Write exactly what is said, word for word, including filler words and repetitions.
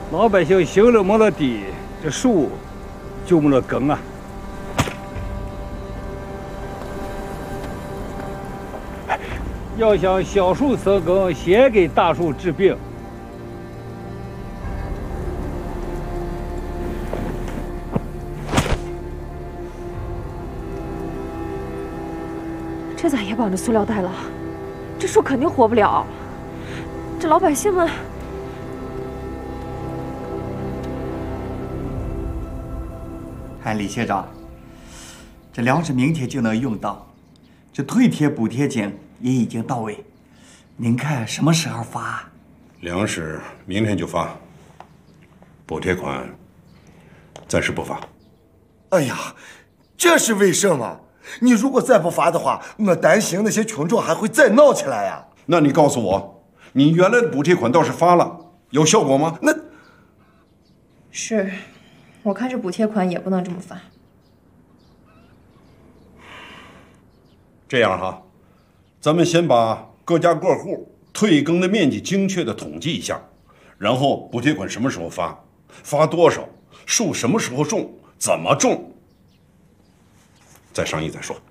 老百姓兴了没了地，这树就没了根啊。要想小树生根，先给大树治病。 这咋也绑着塑料袋了？这树肯定活不了。这老百姓们…… 看李县长，这粮食明天就能用到，这退贴补贴金也已经到位，您看什么时候发？ 粮食明天就发，补贴款暂时不发。 哎呀，这是为什么？你如果再不发的话，我担心那些群众还会再闹起来呀。 那你告诉我，你原来的补贴款倒是发了，有效果吗？ 那是，我看这补贴款也不能这么发。 这样哈，咱们先把各家各户退耕的面积精确的统计一下，然后补贴款什么时候发，发多少，树什么时候种，怎么种，再商议再说。